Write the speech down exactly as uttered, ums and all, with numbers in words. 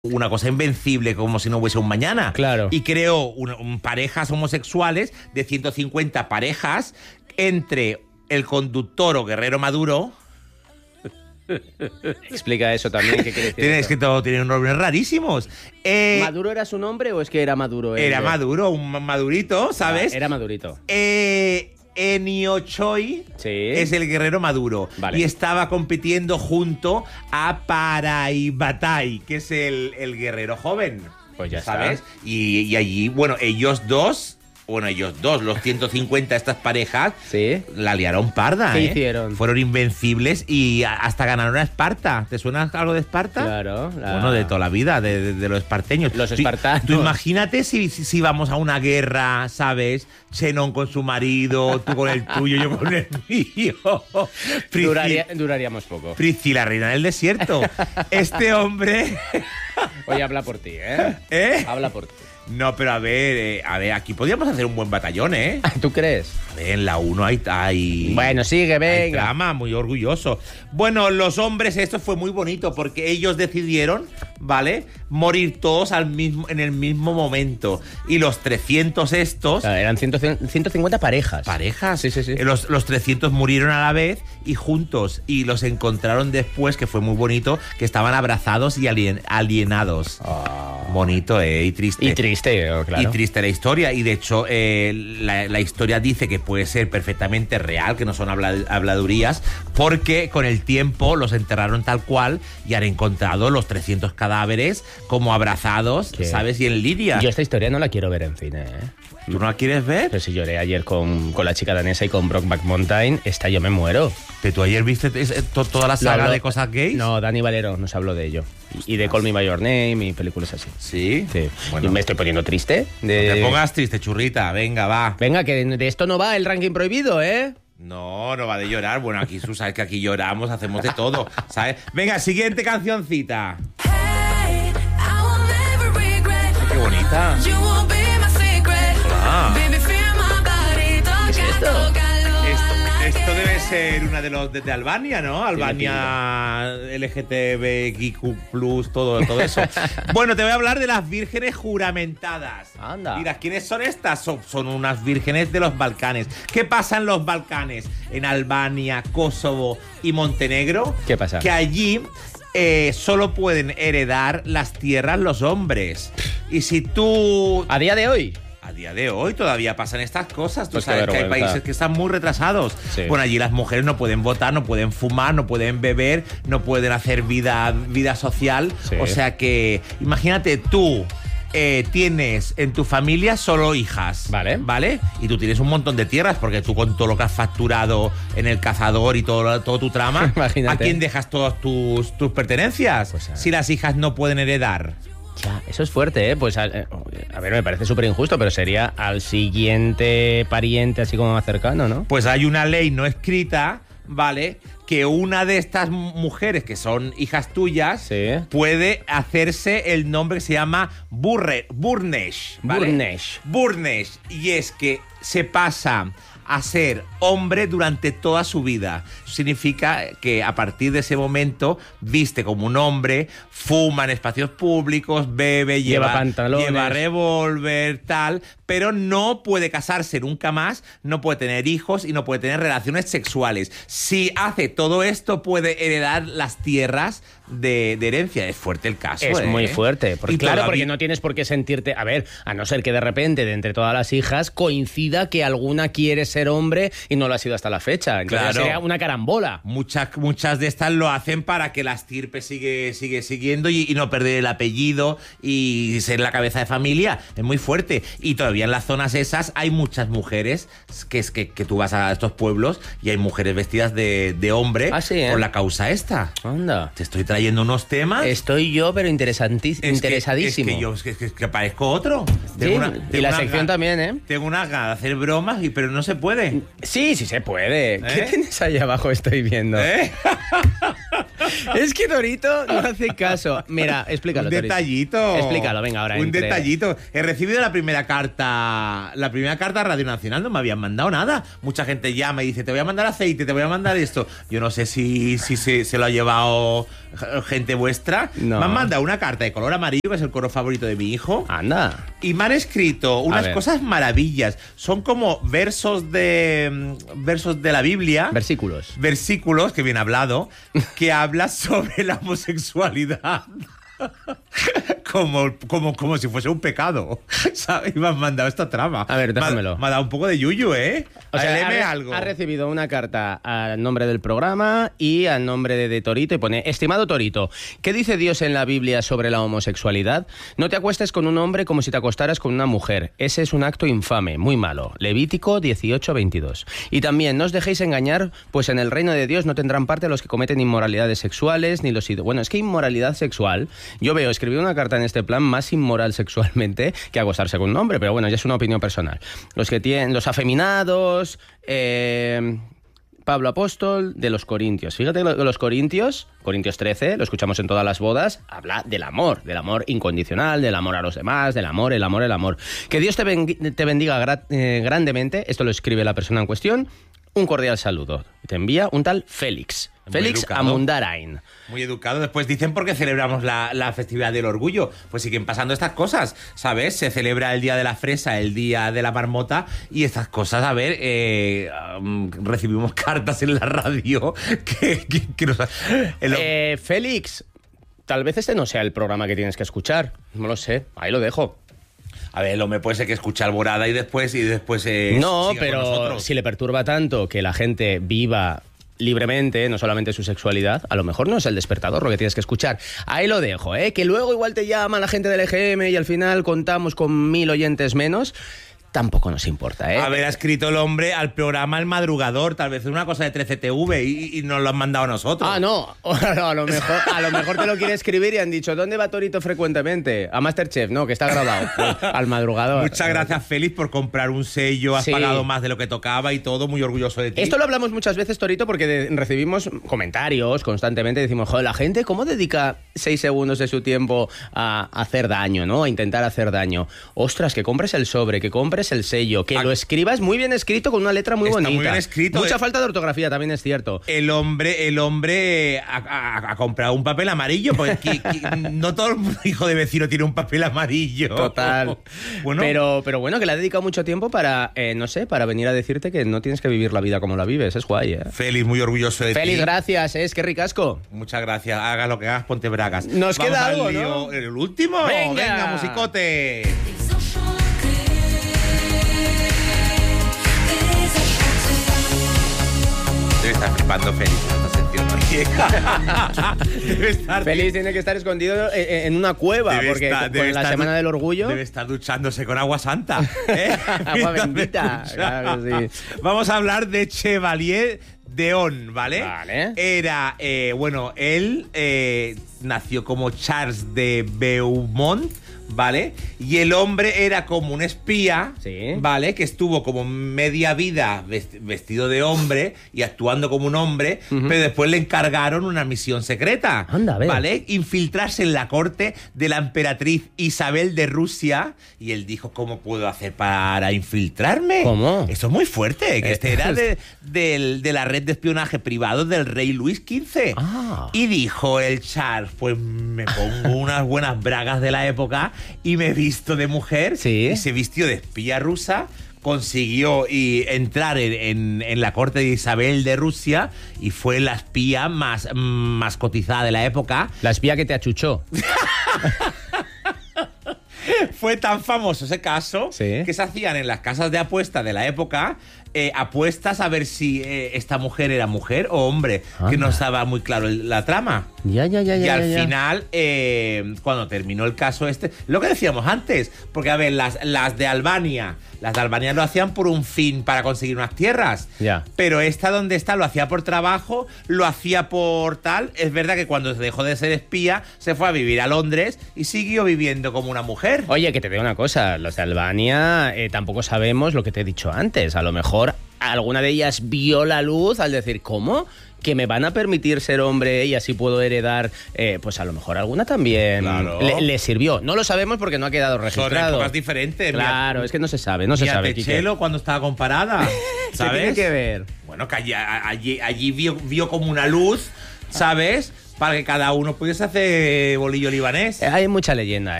una cosa invencible como si no hubiese un mañana. Claro. Y creó un, un parejas homosexuales de ciento cincuenta parejas entre el conductor o guerrero Maduro. Explica eso también, ¿qué quiere decir? Tiene, es que todo tiene nombres rarísimos. Eh, ¿Maduro era su nombre o es que era Maduro? Era el... Maduro, un madurito, ¿sabes? Ah, era Madurito. Eh, Ennio Choi Sí. es el guerrero Maduro. Vale. Y estaba compitiendo junto a Paraibatai, que es el, el guerrero joven. Pues ya ¿sabes? está. Y, y allí, bueno, ellos dos... Bueno, ellos dos, los ciento cincuenta, estas parejas, Sí. la liaron parda, ¿Qué ¿eh? hicieron? Fueron invencibles y a- hasta ganaron a Esparta. ¿Te suena algo de Esparta? Claro. La... Bueno, de toda la vida, de, de- de los esparteños. Los Tú- espartanos. Tú imagínate si, si, si vamos a una guerra, ¿sabes? Xenón con su marido, tú con el tuyo, yo con el mío. Prisci- Duraría, duraríamos poco. Priscila, reina del desierto. Este hombre... Oye, habla por ti, ¿eh? ¿Eh? Habla por ti. No, pero a ver, eh, a ver, aquí podríamos hacer un buen batallón, ¿eh? ¿Tú crees? A ver, en la uno hay, hay... Bueno, sigue, hay venga. trama, muy orgulloso. Bueno, los hombres, esto fue muy bonito porque ellos decidieron, ¿vale? Morir todos al mismo, en el mismo momento. Y los trescientos estos... O sea, eran ciento cincuenta parejas. Parejas. Sí, sí, sí. Eh, Los, los trescientos murieron a la vez y juntos. Y los encontraron después, que fue muy bonito, que estaban abrazados y alien- alienados. Ah. Bonito, ¿eh? Y triste. Y triste, oh, claro. Y triste la historia. Y de hecho, eh, la, la historia dice que puede ser perfectamente real, que no son habla- habladurías, porque con el tiempo los enterraron tal cual y han encontrado los trescientos cadáveres como abrazados, ¿Qué? ¿sabes? Y en Lidia. Yo esta historia no la quiero ver en cine, ¿eh? ¿Tú no la quieres ver? Pero si lloré ayer con, con la chica danesa y con Brokeback Mountain, esta yo me muero. ¿Que tú ayer viste es- es- to- toda la Lo saga habló- de cosas gays? No, Dani Valero nos habló de ello. Y, y de Call Me By Your Name y películas así. ¿Sí? Sí. Bueno. Yo me estoy poniendo triste. De... No te pongas triste, churrita. Venga, va. Venga, que de esto no va el ranking prohibido, ¿eh? No, no va de llorar. Bueno, aquí tú sabes que aquí lloramos, hacemos de todo, ¿sabes? Venga, siguiente cancioncita. Hey, I will never regret. Qué bonita. You will be my secret. Ah. Baby, feel my body. Toca, ¿Qué es esto? tócalo, Esto, like esto it. debe ser una de los de, de Albania, ¿no? Albania, L G T B Q plus, todo, todo eso. Bueno, te voy a hablar de las vírgenes juramentadas. Anda. Mira, ¿quiénes son estas? Son, son unas vírgenes de los Balcanes. ¿Qué pasa en los Balcanes? En Albania, Kosovo y Montenegro. ¿Qué pasa? Que allí eh, solo pueden heredar las tierras los hombres. Y si tú... A día de hoy. A día de hoy todavía pasan estas cosas. Tú Pues qué sabes que hay vergüenza. países que están muy retrasados. Sí. Bueno, allí las mujeres no pueden votar, no pueden fumar, no pueden beber, no pueden hacer vida, vida social. Sí. O sea que, imagínate tú. eh, tienes en tu familia solo hijas. Vale. ¿Vale? Y tú tienes un montón de tierras porque tú con todo lo que has facturado en el cazador y todo, todo tu trama, Imagínate. ¿a quién dejas todas tus, tus pertenencias? Pues a- si las hijas no pueden heredar. Ya, eso es fuerte, ¿eh? Pues, a, eh, a ver, me parece súper injusto, pero sería al siguiente pariente así como más cercano, ¿no? Pues hay una ley no escrita, ¿vale? Que una de estas mujeres que son hijas tuyas Sí. puede hacerse el nombre que se llama Burre, Burnesh, ¿vale? Burnesh. Burnesh. Y es que se pasa a ser hombre durante toda su vida. Significa que a partir de ese momento viste como un hombre, fuma en espacios públicos, bebe, Lleva lleva, pantalones. lleva revólver, tal, pero no puede casarse nunca más, no puede tener hijos y no puede tener relaciones sexuales. Si hace todo esto, puede heredar las tierras de, de herencia. Es fuerte el caso, Es ¿eh? muy fuerte. Porque, Y claro, todavía- porque no tienes por qué sentirte. A ver, a no ser que de repente, de entre todas las hijas, coincida que alguna quiere ser hombre y no lo ha sido hasta la fecha. Entonces Claro. sería una carambola. Muchas, muchas de estas lo hacen para que la estirpe sigue, sigue siguiendo y, y no perder el apellido y ser la cabeza de familia. Es muy fuerte. Y todavía en las zonas esas hay muchas mujeres que es que, que tú vas a estos pueblos y hay mujeres vestidas de, de hombre Ah, sí, ¿eh? por la causa esta. Anda. Te estoy trayendo unos temas. Estoy yo, pero interesantis- Es que- interesadísimo. Es que, yo es que, es que- es que parezco otro. Sí, y la unas sección ga- también, ¿eh? Tengo unas ganas de hacer bromas, y, pero no se puede. Sí, sí se puede. ¿Qué ¿Eh? tienes ahí abajo? Estoy viendo. ¿Eh? Es que Dorito no hace caso. Mira, explícalo, Un Dorito. detallito. Explícalo, venga, ahora. Un entre- detallito. He recibido la primera carta. La primera carta a Radio Nacional, no me habían mandado nada. Mucha gente llama y dice, te voy a mandar aceite, te voy a mandar esto. Yo no sé si, si se, se lo ha llevado gente vuestra, No. me han mandado una carta de color amarillo, que es el color favorito de mi hijo. Anda. Y me han escrito unas ver. cosas maravillas. Son como versos de mm, versos de la Biblia. Versículos. Versículos, que bien hablado, que habla sobre la homosexualidad. Como, como, como si fuese un pecado, ¿sabes? Y me han mandado esta trama. A ver, déjamelo. Me ha, me ha dado un poco de yuyu, ¿eh? O sea, Léeme ha, re- algo. ha recibido una carta al nombre del programa y al nombre de, de Torito y pone: estimado Torito, ¿qué dice Dios en la Biblia sobre la homosexualidad? No te acuestes con un hombre como si te acostaras con una mujer. Ese es un acto infame, muy malo. Levítico dieciocho veintidós. Y también, no os dejéis engañar, pues en el reino de Dios no tendrán parte los que cometen inmoralidades sexuales, ni los... id- Bueno, es que inmoralidad sexual, yo veo escribir una carta en este plan más inmoral sexualmente que acostarse con un hombre, pero bueno, ya es una opinión personal. Los que tienen, los afeminados, eh, Pablo Apóstol, de los Corintios. Fíjate que los Corintios, Corintios trece, lo escuchamos en todas las bodas, habla del amor, del amor incondicional, del amor a los demás, del amor, el amor, el amor. Que Dios te, ben- te bendiga gra- eh, grandemente, esto lo escribe la persona en cuestión. Un cordial saludo. Te envía un tal Félix. Muy Félix educado. Amundarain. Muy educado. Después dicen por qué celebramos la, la festividad del orgullo. Pues siguen pasando estas cosas, ¿sabes? Se celebra el día de la fresa, el día de la marmota y estas cosas, a ver, eh, um, recibimos cartas en la radio que, que, que nos... el- Eh, Félix, tal vez este no sea el programa que tienes que escuchar. No lo sé. Ahí lo dejo. A ver, el hombre puede ser que escuche Alborada y después, y después eh, No, siga con pero nosotros. si le perturba tanto que la gente viva libremente, no solamente su sexualidad, a lo mejor no es el despertador lo que tienes que escuchar. Ahí lo dejo, ¿eh? Que luego igual te llama la gente del E G M y al final contamos con mil oyentes menos. Tampoco nos importa, ¿eh? A ver, ha escrito el hombre al programa El Madrugador, tal vez es una cosa de trece T V y, y nos lo han mandado a nosotros. Ah, no. A lo mejor, a lo mejor te lo quiere escribir y han dicho, ¿dónde va Torito frecuentemente? A Masterchef, no, que está grabado. Pues, al madrugador. Muchas gracias, Félix, por comprar un sello. Has Sí. pagado más de lo que tocaba y todo. Muy orgulloso de ti. Esto lo hablamos muchas veces, Torito, porque de- recibimos comentarios constantemente. Decimos, joder, la gente, ¿cómo dedica seis segundos de su tiempo a hacer daño, ¿no? A intentar hacer daño. Ostras, que compres el sobre, que compres el sello, que Ah. lo escribas muy bien escrito con una letra muy Está bonita. muy bien escrito, Mucha eh. falta de ortografía, también es cierto. El hombre, el hombre ha, ha- ha comprado un papel amarillo, porque qui- qui- no todo el hijo de vecino tiene un papel amarillo. Total. Bueno, pero, pero bueno, que le ha dedicado mucho tiempo para, eh, no sé, para venir a decirte que no tienes que vivir la vida como la vives. Es guay, ¿eh? Félix, muy orgulloso de Feliz, ti. gracias, es que ricasco. Muchas gracias. Hagas lo que hagas, ponte bragas. Nos Vamos queda al algo, lío. ¿no? El último. Venga. Venga, musicote. Des enchantés, des enchantés. Debe estar flipando Félix en esta sección. Oye. Debe estar Feliz tiene que estar escondido en en una cueva, Debe porque estar- con debe la estar Semana du- del Orgullo... Debe estar duchándose con agua santa. ¿eh? Agua bendita, Ducha. claro que sí. Vamos a hablar de Chevalier Deon, ¿vale? Vale. Era, eh, bueno, él eh, nació como Charles de Beaumont, ¿vale? Y el hombre era como un espía, Sí. ¿vale? Que estuvo como media vida vest- vestido de hombre y actuando como un hombre, pero después le encargaron una misión secreta, Anda, a ver. ¿vale? Infiltrarse en la corte de la emperatriz Isabel de Rusia. Y él dijo, ¿cómo puedo hacer para infiltrarme? ¿Cómo? Esto es muy fuerte, que Eh, este era de, del- de la red de espionaje privado del rey Luis quince. Ah. Y dijo el Charles, pues me pongo unas buenas bragas de la época y me visto de mujer. Sí. Y se vistió de espía rusa, consiguió y entrar en, en- en la corte de Isabel de Rusia y fue la espía más, más cotizada de la época. La espía que te achuchó. Fue tan famoso ese caso Sí. que se hacían en las casas de apuestas de la época eh, apuestas a ver si eh, esta mujer era mujer o hombre, que no Anda. estaba muy claro el- la trama. Ya, ya, ya, Y ya. al ya. final, eh, cuando terminó el caso este, lo que decíamos antes, porque a ver, las, las de Albania, las de Albania lo hacían por un fin, para conseguir unas tierras. Ya. Pero esta donde está lo hacía por trabajo, lo hacía por tal. Es verdad que cuando dejó de ser espía, se fue a vivir a Londres y siguió viviendo como una mujer. Oye, que te digo una cosa, los de Albania eh, tampoco sabemos lo que te he dicho antes. A lo mejor alguna de ellas vio la luz al decir, ¿cómo? Que me van a permitir ser hombre y así puedo heredar, eh, pues a lo mejor alguna también Claro. le, le sirvió. No lo sabemos porque no ha quedado Son registrado. épocas diferentes. Mira- Claro, es que no se sabe, no se Mira, sabe, Quique. Techelo cuando estaba comparada, ¿Qué ¿sabes? tiene que ver? Bueno, que allí, allí, allí vio, vio como una luz, ¿sabes? para que cada uno pudiese hacer bolillo libanés. Eh, Hay mucha leyenda,